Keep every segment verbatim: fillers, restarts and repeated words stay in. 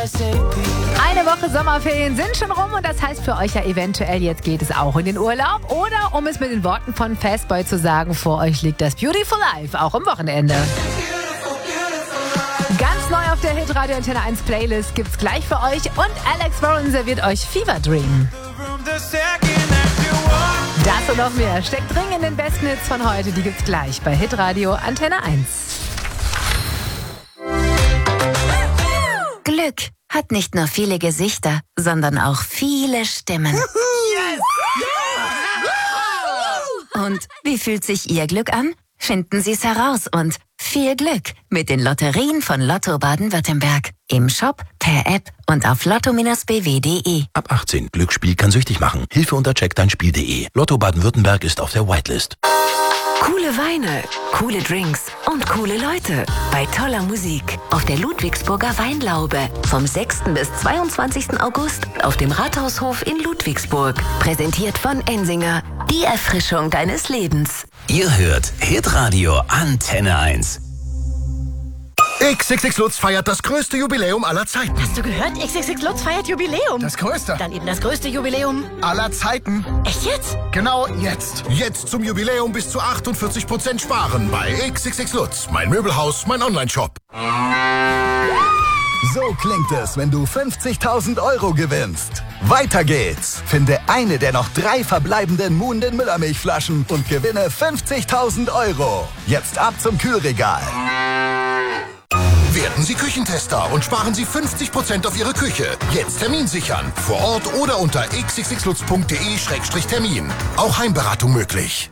Eine Woche Sommerferien sind schon rum und das heißt für euch ja eventuell, jetzt geht es auch in den Urlaub. Oder um es mit den Worten von Fastboy zu sagen, vor euch liegt das Beautiful Life, auch am Wochenende. Ganz neu auf der Hitradio Antenne eins Playlist gibt's gleich für euch und Alex Warren serviert euch Fever Dream. Das und noch mehr steckt dringend in den besten Hits von heute. Die gibt's gleich bei Hitradio Antenne eins. Glück hat nicht nur viele Gesichter, sondern auch viele Stimmen. Und wie fühlt sich Ihr Glück an? Finden Sie es heraus und viel Glück mit den Lotterien von Lotto Baden-Württemberg. Im Shop, per App und auf lotto Bindestrich b w punkt d e. Ab achtzehn. Glücksspiel kann süchtig machen. Hilfe unter check dein spiel punkt d e. Lotto Baden-Württemberg ist auf der Whitelist. Coole Weine, coole Drinks und coole Leute bei toller Musik auf der Ludwigsburger Weinlaube vom sechsten bis zweiundzwanzigsten August auf dem Rathaushof in Ludwigsburg. Präsentiert von Ensinger, die Erfrischung deines Lebens. Ihr hört Hitradio Antenne eins. X X X Lutz feiert das größte Jubiläum aller Zeiten. Hast du gehört? X X X Lutz feiert Jubiläum. Das größte. Dann eben das größte Jubiläum aller Zeiten. Echt jetzt? Genau jetzt. Jetzt zum Jubiläum bis zu achtundvierzig Prozent sparen bei X X X Lutz. Mein Möbelhaus, mein Online-Shop. So klingt es, wenn du fünfzigtausend Euro gewinnst. Weiter geht's. Finde eine der noch drei verbleibenden Muhnden Müllermilchflaschen und gewinne fünfzigtausend Euro. Jetzt ab zum Kühlregal. Werden Sie Küchentester und sparen Sie fünfzig Prozent auf Ihre Küche. Jetzt Termin sichern. Vor Ort oder unter x x x lutz punkt d e Schrägstrich Termin. Auch Heimberatung möglich.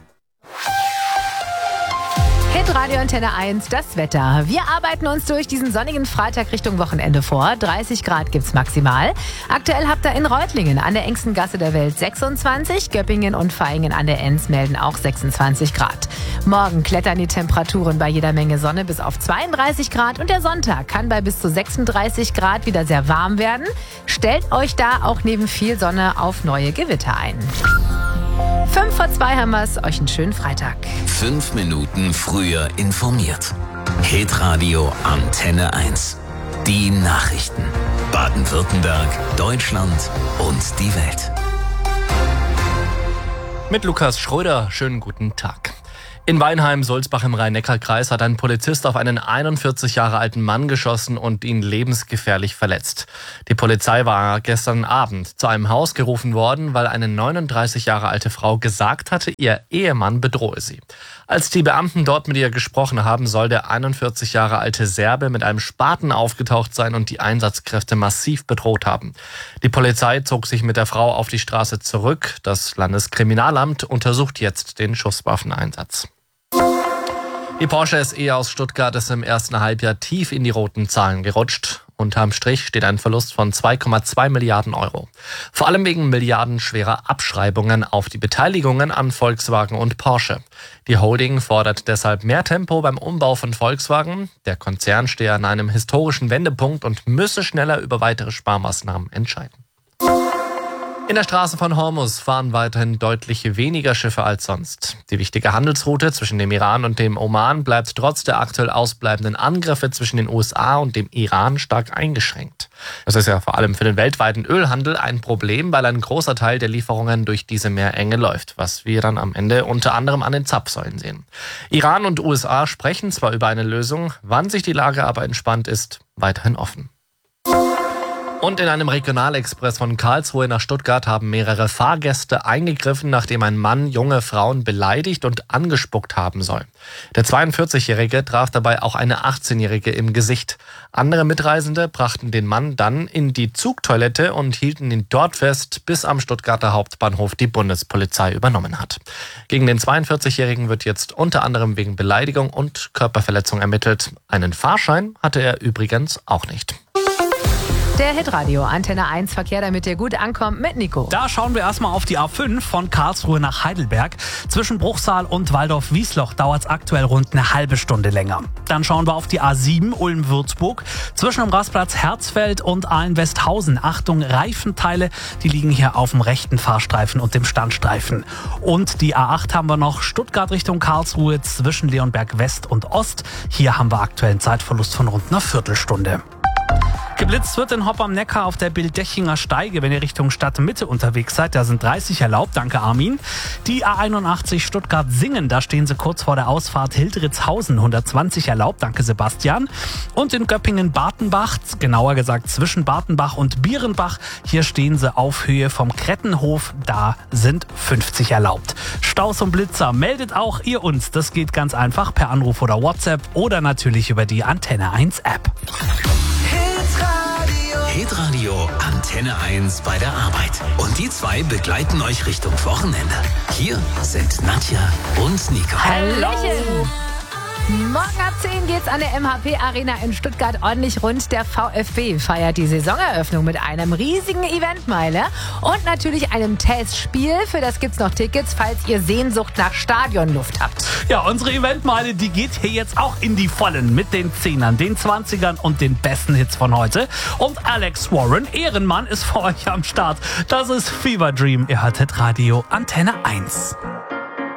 Hitradio Antenne eins, das Wetter. Wir arbeiten uns durch diesen sonnigen Freitag Richtung Wochenende vor. dreißig Grad gibt's maximal. Aktuell habt ihr in Reutlingen an der engsten Gasse der Welt sechsundzwanzig. Göppingen und Vaihingen an der Enns melden auch sechsundzwanzig Grad. Morgen klettern die Temperaturen bei jeder Menge Sonne bis auf zweiunddreißig Grad. Und der Sonntag kann bei bis zu sechsunddreißig Grad wieder sehr warm werden. Stellt euch da auch neben viel Sonne auf neue Gewitter ein. Fünf vor zwei haben wir's. Euch einen schönen Freitag. Fünf Minuten früher informiert. Hitradio Antenne eins. Die Nachrichten. Baden-Württemberg, Deutschland und die Welt. Mit Lukas Schröder, schönen guten Tag. In Weinheim-Sulzbach im Rhein-Neckar-Kreis hat ein Polizist auf einen einundvierzig Jahre alten Mann geschossen und ihn lebensgefährlich verletzt. Die Polizei war gestern Abend zu einem Haus gerufen worden, weil eine neununddreißig Jahre alte Frau gesagt hatte, ihr Ehemann bedrohe sie. Als die Beamten dort mit ihr gesprochen haben, soll der einundvierzig Jahre alte Serbe mit einem Spaten aufgetaucht sein und die Einsatzkräfte massiv bedroht haben. Die Polizei zog sich mit der Frau auf die Straße zurück. Das Landeskriminalamt untersucht jetzt den Schusswaffeneinsatz. Die Porsche S E aus Stuttgart ist im ersten Halbjahr tief in die roten Zahlen gerutscht. Unterm Strich steht ein Verlust von zwei Komma zwei Milliarden Euro. Vor allem wegen milliardenschwerer Abschreibungen auf die Beteiligungen an Volkswagen und Porsche. Die Holding fordert deshalb mehr Tempo beim Umbau von Volkswagen. Der Konzern stehe an einem historischen Wendepunkt und müsse schneller über weitere Sparmaßnahmen entscheiden. In der Straße von Hormuz fahren weiterhin deutlich weniger Schiffe als sonst. Die wichtige Handelsroute zwischen dem Iran und dem Oman bleibt trotz der aktuell ausbleibenden Angriffe zwischen den U S A und dem Iran stark eingeschränkt. Das ist ja vor allem für den weltweiten Ölhandel ein Problem, weil ein großer Teil der Lieferungen durch diese Meerenge läuft, was wir dann am Ende unter anderem an den Zapfsäulen sehen. Iran und U S A sprechen zwar über eine Lösung, wann sich die Lage aber entspannt ist, weiterhin offen. Und in einem Regionalexpress von Karlsruhe nach Stuttgart haben mehrere Fahrgäste eingegriffen, nachdem ein Mann junge Frauen beleidigt und angespuckt haben soll. Der zweiundvierzigjährige traf dabei auch eine achtzehnjährige im Gesicht. Andere Mitreisende brachten den Mann dann in die Zugtoilette und hielten ihn dort fest, bis am Stuttgarter Hauptbahnhof die Bundespolizei übernommen hat. Gegen den zweiundvierzigjährigen wird jetzt unter anderem wegen Beleidigung und Körperverletzung ermittelt. Einen Fahrschein hatte er übrigens auch nicht. Der Hitradio Antenne eins Verkehr, damit ihr gut ankommt, mit Nico. Da schauen wir erstmal auf die A fünf von Karlsruhe nach Heidelberg. Zwischen Bruchsal und Waldorf-Wiesloch dauert es aktuell rund eine halbe Stunde länger. Dann schauen wir auf die A sieben Ulm-Würzburg. Zwischen dem Rastplatz Herzfeld und Ahlen-Westhausen. Achtung, Reifenteile, die liegen hier auf dem rechten Fahrstreifen und dem Standstreifen. Und die A acht haben wir noch Stuttgart Richtung Karlsruhe zwischen Leonberg West und Ost. Hier haben wir aktuell einen Zeitverlust von rund einer Viertelstunde. Geblitzt wird in Hopp am Neckar auf der Bildechinger Steige, wenn ihr Richtung Stadtmitte unterwegs seid. Da sind dreißig erlaubt, danke Armin. Die A einundachtzig Stuttgart-Singen, da stehen sie kurz vor der Ausfahrt Hildritzhausen, hundertzwanzig erlaubt, danke Sebastian. Und in Göppingen-Bartenbach, genauer gesagt zwischen Bartenbach und Bierenbach, hier stehen sie auf Höhe vom Krettenhof, da sind fünfzig erlaubt. Staus und Blitzer, meldet auch ihr uns, das geht ganz einfach per Anruf oder WhatsApp oder natürlich über die Antenne eins App. Hitradio Antenne eins bei der Arbeit. Und die zwei begleiten euch Richtung Wochenende. Hier sind Nadja und Nico. Hallöchen! Morgen ab zehn geht's an der M H P Arena in Stuttgart ordentlich rund. Der VfB feiert die Saisoneröffnung mit einem riesigen Eventmeile und natürlich einem Testspiel. Für das gibt's noch Tickets, falls ihr Sehnsucht nach Stadionluft habt. Ja, unsere Eventmeile, die geht hier jetzt auch in die Vollen mit den Zehnern, den Zwanzigern und den besten Hits von heute. Und Alex Warren, Ehrenmann, ist für euch am Start. Das ist Fever Dream. Ihr hört Hitradio Antenne eins.